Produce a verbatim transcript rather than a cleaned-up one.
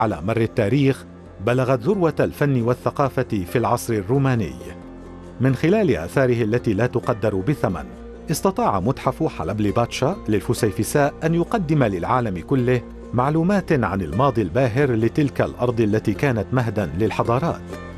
على مر التاريخ بلغت ذروة الفن والثقافة في العصر الروماني. من خلال آثاره التي لا تقدر بثمن، استطاع متحف حلبلي باتشا للفسيفساء أن يقدم للعالم كله معلومات عن الماضي الباهر لتلك الأرض التي كانت مهدا للحضارات.